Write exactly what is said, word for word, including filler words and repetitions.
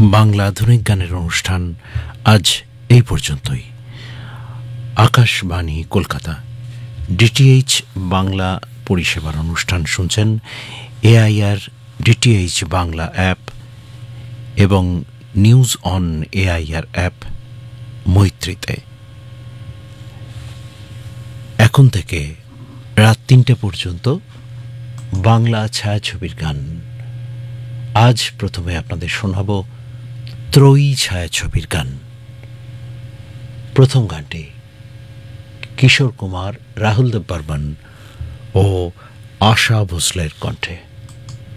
বাংলা আধুনিক গানের অনুষ্ঠান আজ এই পর্যন্তই। আকাশবাণী কলকাতা ডিটিএইচ বাংলা পরিষেবার অনুষ্ঠান শুনছেন এআইআর ডিটিএইচ বাংলা অ্যাপ এবং নিউজ অন এআইআর অ্যাপ মৈত্রীতে। এখন থেকে রাত তিনটে পর্যন্ত বাংলা ছায়াছবির গান। আজ প্রথমে আপনাদের শোনাব ত্রয়ী ছায়াছবির গান। প্রথম গানটি কিশোর কুমার, রাহুল দেব বর্মন ও আশা ভোসলের কণ্ঠে।